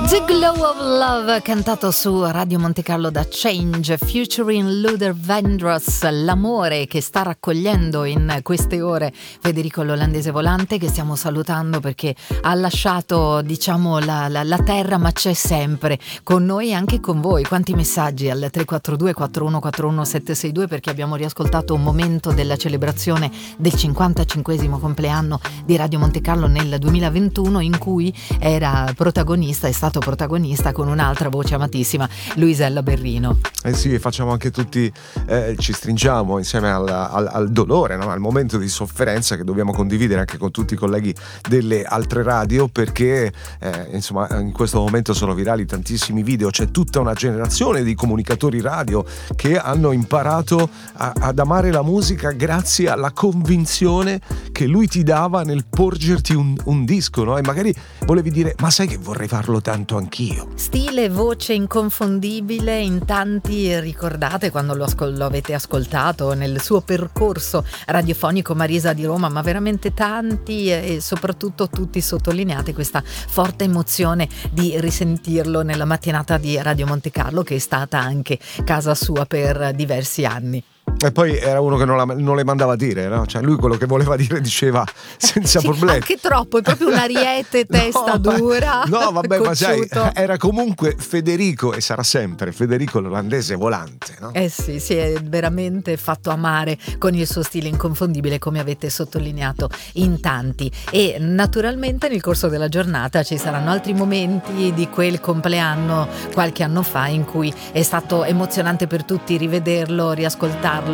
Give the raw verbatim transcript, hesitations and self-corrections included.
The Glow of Love, cantato su Radio Monte Carlo da Change, featuring Luther Vandross, l'amore che sta raccogliendo in queste ore Federico l'Olandese Volante, che stiamo salutando perché ha lasciato, diciamo, la, la, la terra, ma c'è sempre con noi e anche con voi. Quanti messaggi al tre quattro due quattro uno quattro uno sette sei due, perché abbiamo riascoltato un momento della celebrazione del cinquantacinquesimo compleanno di Radio Monte Carlo nel duemilaventuno, in cui era protagonista, è stato protagonista con un'altra voce amatissima, Luisella Berrino. Eh sì, facciamo anche tutti, eh, ci stringiamo insieme al, al, al dolore, no? Al momento di sofferenza che dobbiamo condividere anche con tutti i colleghi delle altre radio, perché eh, insomma in questo momento sono virali tantissimi video, c'è tutta una generazione di comunicatori radio che hanno imparato a, ad amare la musica grazie alla convinzione che lui ti dava nel porgerti un, un disco, no? E magari volevi dire, ma sai che vorrei farlo tanto anch'io. Stile, voce inconfondibile, in tanti ricordate quando lo, ascol- lo avete ascoltato nel suo percorso radiofonico Marisa di Roma, ma veramente tanti, e soprattutto tutti sottolineate questa forte emozione di risentirlo nella mattinata di Radio Monte Carlo, che è stata anche casa sua per diversi anni. E poi era uno che non, la, non le mandava dire, no? Cioè lui quello che voleva dire diceva senza sì, problemi. Anche troppo, è proprio un ariete, testa no, dura. No, vabbè, cocciuto. Ma sai, era comunque Federico, e sarà sempre Federico l'Olandese Volante, no? Eh sì, si è veramente fatto amare con il suo stile inconfondibile, come avete sottolineato in tanti. E naturalmente nel corso della giornata ci saranno altri momenti di quel compleanno qualche anno fa in cui è stato emozionante per tutti rivederlo, riascoltarlo